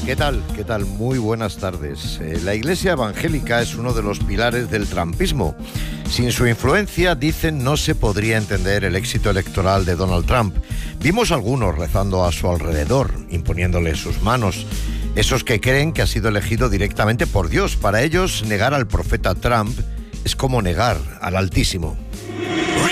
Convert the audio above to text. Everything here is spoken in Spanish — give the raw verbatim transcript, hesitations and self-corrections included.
¿Qué tal? ¿Qué tal? Muy buenas tardes. Eh, la Iglesia evangélica es uno de los pilares del trumpismo. Sin su influencia, dicen, no se podría entender el éxito electoral de Donald Trump. Vimos algunos rezando a su alrededor, imponiéndole sus manos. Esos que creen que ha sido elegido directamente por Dios. Para ellos, negar al profeta Trump es como negar al Altísimo.